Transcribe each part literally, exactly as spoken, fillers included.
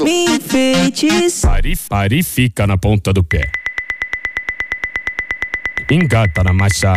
Me enfeites. Pare, pare e fica na ponta do pé. Engata na marcha.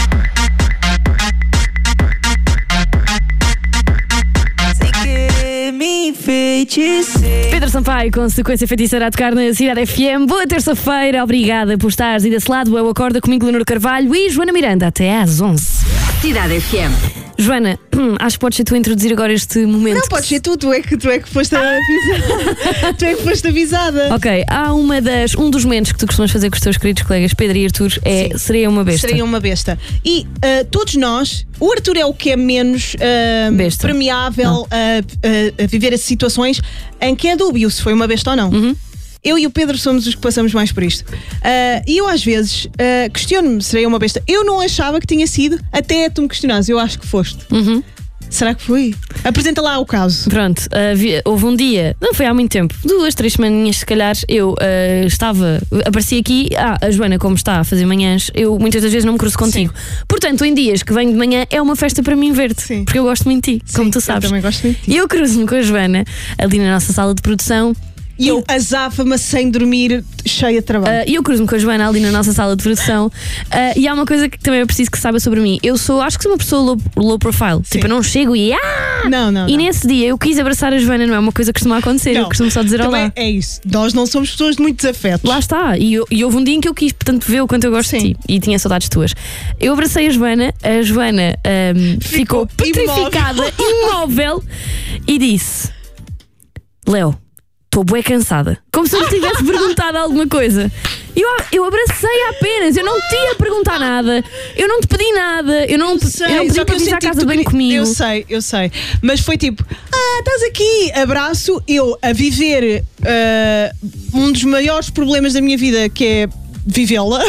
Sem querer me enfeiticer. Pedro Sampaio, com Sequência Feiticeira a tocar na Cidade F M. Boa terça-feira, obrigada por estares aí desse lado. Eu acordo comigo, Leonor Carvalho e Joana Miranda, até às onze. Cidade F M. Joana, acho que podes ser tu a introduzir agora este momento. Não, podes ser tu, tu é que, tu é que foste avisada. Tu é que foste avisada. Ok, há uma das, um dos momentos que tu costumas fazer com os teus queridos colegas Pedro e Artur é Sim. seria uma besta. Seria uma besta. E uh, todos nós, o Arthur é o que é menos uh, Besta. permeável a, a, a viver as situações em que é dúbio se foi uma besta ou não. Uhum. Eu e o Pedro somos os que passamos mais por isto. Uh, e eu às vezes uh, questiono-me se seria uma besta. Eu não achava que tinha sido, até tu me questionares. Eu acho que foste. Uhum. Será que foi? Apresenta lá o caso. Pronto, havia- houve um dia, não foi há muito tempo, duas, três semaninhas se calhar, eu ah, estava, apareci aqui, ah, a Joana como está a fazer manhãs, eu muitas das vezes não me cruzo contigo. Portanto, em dias que venho de manhã é uma festa para mim ver-te, Sim. porque eu gosto muito de ti, como Sim, tu sabes. Eu também gosto muito de ti. E eu cruzo-me com a Joana ali na nossa sala de produção. E eu azafa-me sem dormir, cheia de trabalho. Ah, E eu cruzo-me com a Joana ali na nossa sala de produção. Ah, e há uma coisa que também é preciso que saiba sobre mim. Eu sou, acho que sou uma pessoa low, low profile. Sim. Tipo, eu não chego e ah! Não, não, E não. nesse dia eu quis abraçar a Joana, não é uma coisa que costuma acontecer. Eu Não. costumo só dizer Também olá. é isso. Nós não somos pessoas de muitos afetos. Lá está, e, eu- e houve um dia em que eu quis, portanto, ver o quanto eu gosto Sim. de ti e tinha saudades tuas. Eu abracei a Joana, a Joana ahm, ficou, Ficou petrificada, imóvel, e disse: Léo, estou bué cansada. Como se eu lhe tivesse perguntado alguma coisa. Eu, eu abracei apenas, eu não te ia perguntar nada, eu não te pedi nada, eu não, Sei, eu não pedi só que para eu vir à senti casa que tu bem queria- comigo. Eu sei, eu sei. Mas foi tipo, ah, estás aqui, abraço, eu a viver ah, um dos maiores problemas da minha vida, que é vivê-la.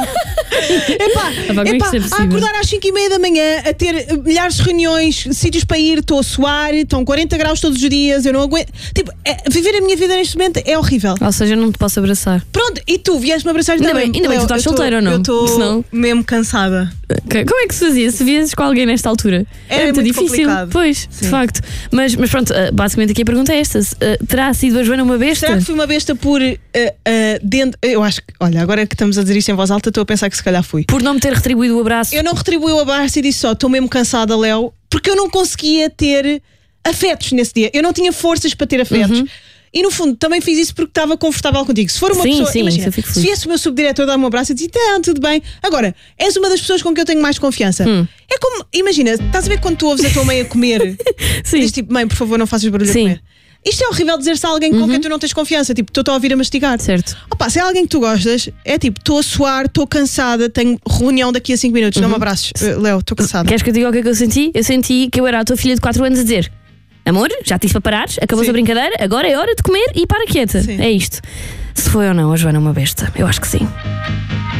Epá, Ah, pá, como é que epá, isso é a possível? acordar às cinco e meia da manhã, a ter eh, milhares de reuniões, sítios para ir, estou a suar, estão quarenta graus todos os dias, eu não aguento. Tipo, é- viver a minha vida neste momento é horrível. Ou seja, eu não te posso abraçar. Pronto, e tu vieste-me abraçar Ainda também. bem- ainda bem que tu Léo, estás eu tô- solteira ou não? Eu estou Senão- mesmo cansada. Ok, como é que se fazia? Se viesses com alguém nesta altura? Era muito, muito difícil. complicado. Pois, Sim. de facto. Mas, mas pronto, ah, basicamente aqui a pergunta é esta: se, ah, terá sido a Joana uma besta? Será que fui uma besta por uh, uh, dentro? Eu acho que, olha, agora que estamos a dizer isto em voz alta, estou a pensar que se calhar fui. Por não me ter retribuído o abraço? Eu não retribuí o abraço e disse só, estou mesmo cansada, Léo, porque eu não conseguia ter afetos nesse dia. Eu não tinha forças para ter afetos. E no fundo também fiz isso porque estava confortável contigo. Se for uma Sim, pessoa, sim, imagina, isso eu fico se feliz. viesse o meu subdiretor dar-me um abraço e dizia, tá, tudo bem. Agora, és uma das pessoas com que eu tenho mais confiança. Hum. É como, imagina, estás a ver quando tu ouves a tua mãe a comer, Sim. diz tipo, mãe, por favor, não faças barulho Sim. a comer. Isto é horrível dizer-se a alguém com quem tu não tens confiança. Tipo, estou a ouvir a mastigar. Certo. Opa, se é alguém que tu gostas, é tipo, estou a suar, estou cansada, tenho reunião daqui a cinco minutos, não me abraços. Uh, Léo, estou cansada. Queres que eu te diga o que é que eu senti? Eu senti que eu era a tua filha de quatro anos a dizer: amor, já te disse para parares, acabou-se Sim. a brincadeira, agora é hora de comer e para quieta. Sim. É isto. Se foi ou não, a Joana é uma besta. Eu acho que sim.